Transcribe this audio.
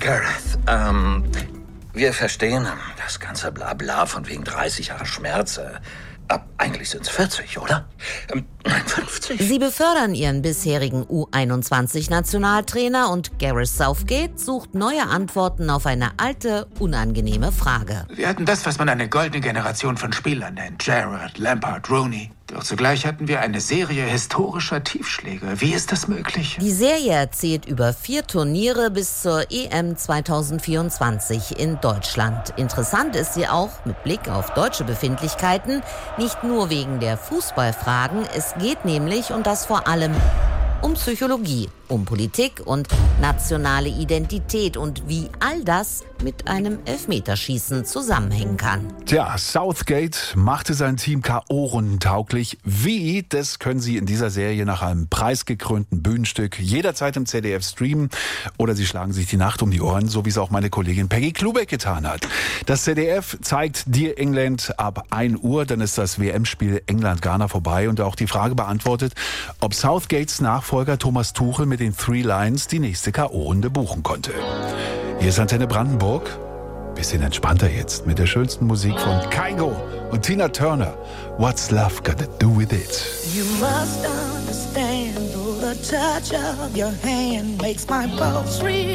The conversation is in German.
Gareth, wir verstehen das ganze Blabla von wegen 30 Jahre Schmerz. Eigentlich sind es 40, oder? 50? Sie befördern ihren bisherigen U21-Nationaltrainer und Gareth Southgate sucht neue Antworten auf eine alte, unangenehme Frage. Wir hatten das, was man eine goldene Generation von Spielern nennt. Gerrard, Lampard, Rooney. Doch zugleich hatten wir eine Serie historischer Tiefschläge. Wie ist das möglich? Die Serie erzählt über 4 Turniere bis zur EM 2024 in Deutschland. Interessant ist sie auch mit Blick auf deutsche Befindlichkeiten, nicht nur wegen der Fußballfragen. Es geht nämlich, und das vor allem, um Psychologie, um Politik und nationale Identität und wie all das mit einem Elfmeterschießen zusammenhängen kann. Tja, Southgate machte sein Team K.O.-rundentauglich. Wie, das können Sie in dieser Serie nach einem preisgekrönten Bühnenstück jederzeit im ZDF streamen oder Sie schlagen sich die Nacht um die Ohren, so wie es auch meine Kollegin Peggy Klubeck getan hat. Das ZDF zeigt Dear England ab 1 Uhr, dann ist das WM-Spiel England-Ghana vorbei und auch die Frage beantwortet, ob Southgates Nachfolger Thomas Tuchel mit den Three Lions die nächste K.O.-Runde buchen konnte. Hier ist Antenne Brandenburg. Bisschen entspannter jetzt mit der schönsten Musik von Kygo und Tina Turner. What's love got to do with it? You must understand, though the touch of your hand makes my pulse real.